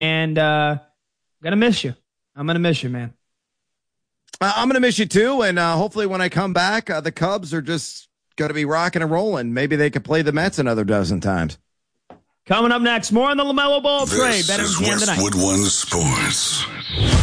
And I'm going to miss you. I'm going to miss you, man. I'm going to miss you too. And hopefully when I come back, the Cubs are just going to be rocking and rolling. Maybe they could play the Mets another dozen times. Coming up next, more on the LaMelo Ball trade. This is Westwood One Sports.